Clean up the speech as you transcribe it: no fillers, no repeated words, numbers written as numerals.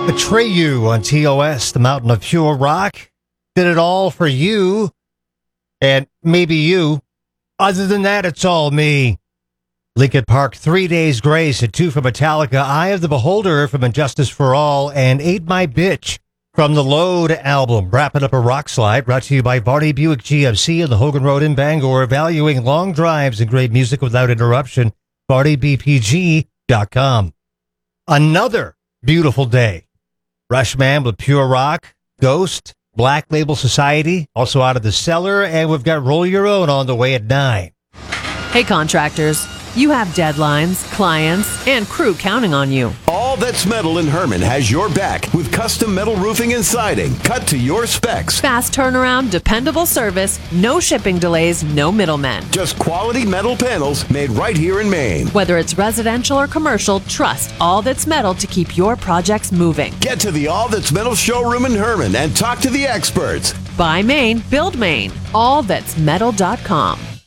Atreyu on TOS, the mountain of pure rock. Did it all for you. And maybe you. Other than that, it's all me. Linkin Park, 3 Days Grace, and 2 from Metallica, Eye of the Beholder from Injustice for All, and Ain't My Bitch from the Load album. Wrapping up a rock slide, brought to you by Varney Buick GMC and the Hogan Road in Bangor, valuing long drives and great music without interruption. VarneyBPG.com. Another beautiful day. Rushman with Pure Rock, Ghost, Black Label Society, also out of the cellar, and we've got Roll Your Own on the way at 9. Hey, contractors. You have deadlines, clients, and crew counting on you. All That's Metal in Herman has your back with custom metal roofing and siding cut to your specs. Fast turnaround, dependable service, no shipping delays, no middlemen. Just quality metal panels made right here in Maine. Whether it's residential or commercial, trust All That's Metal to keep your projects moving. Get to the All That's Metal showroom in Herman and talk to the experts. Buy Maine, build Maine. AllThat'sMetal.com.